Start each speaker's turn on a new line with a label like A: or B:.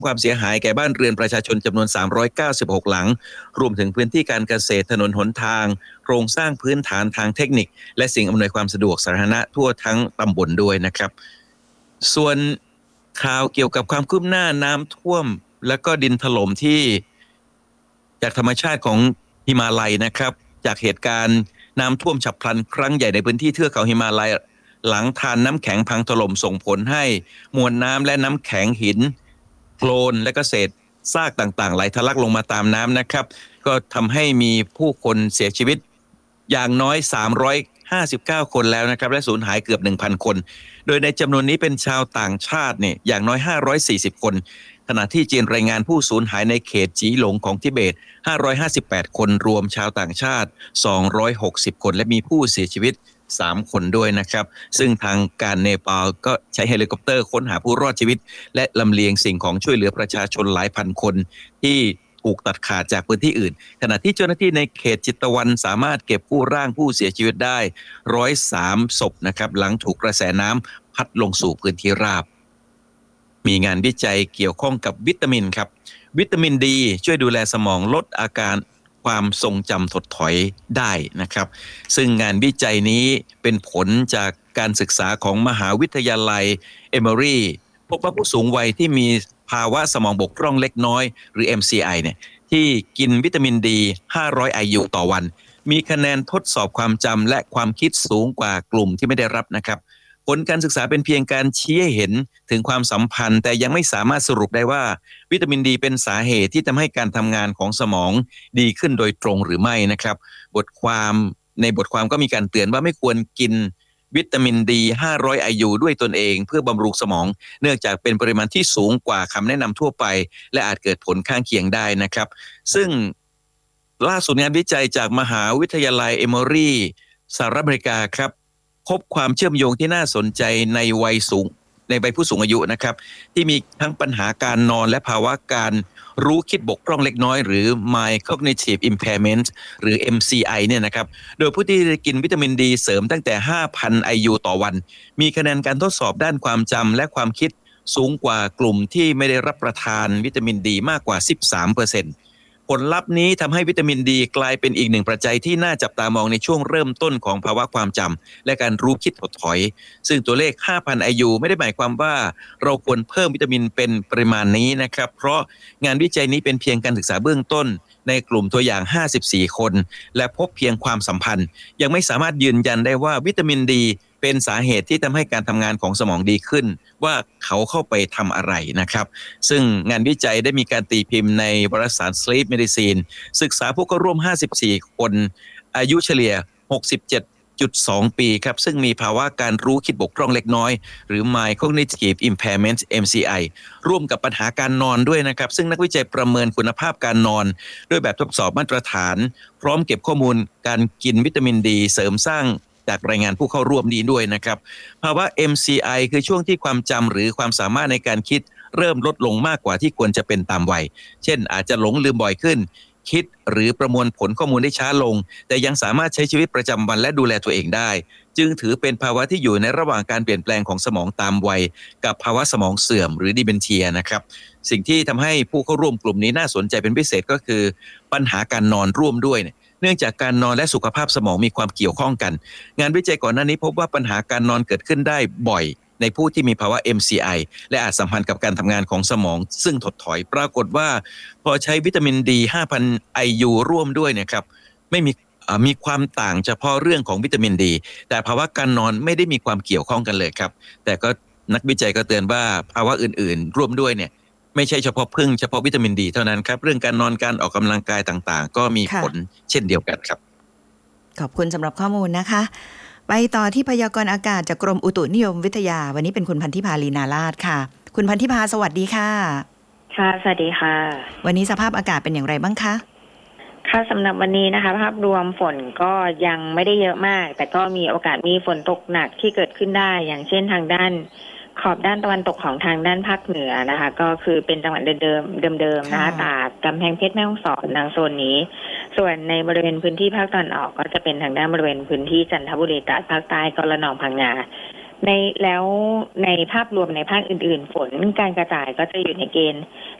A: ความเสียหายแก่บ้านเรือนประชาชนจำนวน396หลังรวมถึงพื้นที่การเกษตรถนนหนทางโครงสร้างพื้นฐานทางเทคนิคและสิ่งอำนวยความสะดวกสาธารณะทั่วทั้งตำบลด้วยนะครับส่วนข่าวเกี่ยวกับความคืบหน้าน้ำท่วมและก็ดินถล่มที่จากธรรมชาติของหิมาลัยนะครับจากเหตุการณ์น้ำท่วมฉับพลันครั้งใหญ่ในพื้นที่เทือกเขาหิมาลัยหลังทานน้ำแข็งพังถล่มส่งผลให้มวลน้ำและน้ำแข็งหินโคลนและก็เศษซากต่างๆไหลทะลักลงมาตามน้ำนะครับก็ทำให้มีผู้คนเสียชีวิตอย่างน้อย359คนแล้วนะครับและสูญหายเกือบ 1,000 คนโดยในจำนวนนี้เป็นชาวต่างชาติเนี่ยอย่างน้อย540คนขณะที่จีนรายงานผู้สูญหายในเขตจีหลงของทิเบต558คนรวมชาวต่างชาติ260คนและมีผู้เสียชีวิต3คนด้วยนะครับซึ่งทางการเนปาลก็ใช้เฮลิคอปเตอร์ค้นหาผู้รอดชีวิตและลำเลียงสิ่งของช่วยเหลือประชาชนหลายพันคนที่ถูกตัดขาดจากพื้นที่อื่นขณะที่เจ้าหน้าที่ในเขตจิตตะวันสามารถเก็บกู้ร่างผู้เสียชีวิตได้103ศพนะครับหลังถูกกระแสน้ำพัดลงสู่พื้นที่ราบมีงานวิจัยเกี่ยวข้องกับวิตามินครับวิตามินดีช่วยดูแลสมองลดอาการความทรงจำถดถอยได้นะครับซึ่งงานวิจัยนี้เป็นผลจากการศึกษาของมหาวิทยาลัยเอเมอรีพบว่าผู้สูงวัยที่มีภาวะสมองบกพร่องเล็กน้อยหรือ MCI เนี่ยที่กินวิตามินดี500 IU ต่อวันมีคะแนนทดสอบความจำและความคิดสูงกว่ากลุ่มที่ไม่ได้รับนะครับผลการศึกษาเป็นเพียงการชี้ให้เห็นถึงความสัมพันธ์แต่ยังไม่สามารถสรุปได้ว่าวิตามินดีเป็นสาเหตุที่ทำให้การทำงานของสมองดีขึ้นโดยตรงหรือไม่นะครับบทความก็มีการเตือนว่าไม่ควรกินวิตามินดี500 IU ด้วยตนเองเพื่อบำรุงสมองเนื่องจากเป็นปริมาณที่สูงกว่าคำแนะนำทั่วไปและอาจเกิดผลข้างเคียงได้นะครับซึ่งล่าสุดงานวิจัยจากมหาวิทยาลัยเอมอรีสหรัฐอเมริกาครับพบความเชื่อมโยงที่น่าสนใจในวัยผู้สูงอายุนะครับที่มีทั้งปัญหาการนอนและภาวะการรู้คิดบกพร่องเล็กน้อยหรือ Mild Cognitive Impairment หรือ MCI เนี่ยนะครับโดยผู้ที่กินวิตามินดีเสริมตั้งแต่ 5,000 IU ต่อวันมีคะแนนการทดสอบด้านความจำและความคิดสูงกว่ากลุ่มที่ไม่ได้รับประทานวิตามินดีมากกว่า 13%ผลลัพธ์นี้ทำให้วิตามินดีกลายเป็นอีกหนึ่งปัจจัยที่น่าจับตามองในช่วงเริ่มต้นของภาวะความจำและการรู้คิดถดถอยซึ่งตัวเลข 5,000 IU ไม่ได้หมายความว่าเราควรเพิ่มวิตามินเป็นปริมาณนี้นะครับเพราะงานวิจัยนี้เป็นเพียงการศึกษาเบื้องต้นในกลุ่มตัวอย่าง54คนและพบเพียงความสัมพันธ์ยังไม่สามารถยืนยันได้ว่าวิตามินดีเป็นสาเหตุที่ทำให้การทำงานของสมองดีขึ้นว่าเขาเข้าไปทำอะไรนะครับซึ่งงานวิจัยได้มีการตีพิมพ์ในวารสาร Sleep Medicine ศึกษาผู้เข้าร่วม54คนอายุเฉลี่ย67.2 ปีครับซึ่งมีภาวะการรู้คิดบกพร่องเล็กน้อยหรือ Mild Cognitive Impairment MCI ร่วมกับปัญหาการนอนด้วยนะครับซึ่งนักวิจัยประเมินคุณภาพการนอนด้วยแบบทดสอบมาตรฐานพร้อมเก็บข้อมูลการกินวิตามินดีเสริมสร้างจากรายงานผู้เข้าร่วมนี้ด้วยนะครับภาวะ MCI คือช่วงที่ความจำหรือความสามารถในการคิดเริ่มลดลงมากกว่าที่ควรจะเป็นตามวัยเช่นอาจจะหลงลืมบ่อยขึ้นคิดหรือประมวลผลข้อมูลได้ช้าลงแต่ยังสามารถใช้ชีวิตประจำวันและดูแลตัวเองได้จึงถือเป็นภาวะที่อยู่ในระหว่างการเปลี่ยนแปลงของสมองตามวัยกับภาวะสมองเสื่อมหรือดิเมนเทียนะครับสิ่งที่ทำให้ผู้เข้าร่วมกลุ่มนี้น่าสนใจเป็นพิเศษก็คือปัญหาการนอนร่วมด้วยเนื่องจากการนอนและสุขภาพสมองมีความเกี่ยวข้องกันงานวิจัยก่อนหน้านี้พบว่าปัญหาการนอนเกิดขึ้นได้บ่อยในผู้ที่มีภาวะ MCI และอาจสัมพันธ์กับการทำงานของสมองซึ่งถดถอยปรากฏว่าพอใช้วิตามินดี 5,000 IU ร่วมด้วยเนี่ยครับไม่มีความต่างเฉพาะเรื่องของวิตามินดีแต่ภาวะการนอนไม่ได้มีความเกี่ยวข้องกันเลยครับแต่ก็นักวิจัยก็เตือนว่าภาวะอื่นๆร่วมด้วยเนี่ยไม่ใช่เฉพาะวิตามินดีเท่านั้นครับเรื่องการนอนการออกกำลังกายต่างๆก็มีผลเช่นเดียวกันครับ
B: ขอบคุณสำหรับข้อมูลนะคะไปต่อที่พยากรณ์อากาศจากกรมอุตุนิยมวิทยาวันนี้เป็นคุณพันธิพาลีนาราชค่ะคุณพันธิพาสวัสดีค่ะ
C: ค่ะสวัสดีค่ะ
B: วันนี้สภาพอากาศเป็นอย่างไรบ้างคะ
C: ค่ะสำหรับวันนี้นะคะภาพรวมฝนก็ยังไม่ได้เยอะมากแต่ก็มีโอกาสมีฝนตกหนักที่เกิดขึ้นได้อย่างเช่นทางด้านขอบด้านตะวันตกของทางด้านภาคเหนือนะคะก็คือเป็นจังหวัดเดิมนะคะตากกำแพงเพชรแม่ฮ่องสอนทางโซนนี้ส่วนในบริเวณพื้นที่ภาคตะวันออกก็จะเป็นทางด้านบริเวณพื้นที่จันทบุรีตราดภาคใต้ก็ระนองพังงาแล้วในภาพรวมในภาคอื่นๆ ฝนการกระจายก็จะอยู่ในเกณฑ์